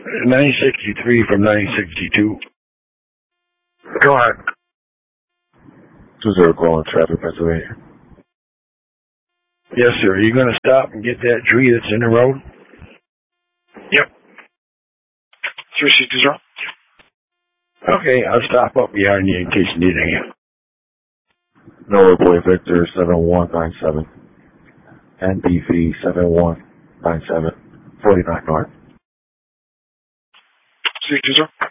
963 from 962. Go ahead. 20 calling traffic, Pennsylvania. Yes, sir. Are you going to stop and get that tree that's in the road? Yep. 3620. Okay, I'll stop up behind you in case you need anything. Norway Boy Victor 7197. NPV 7197. 49 North. 3620.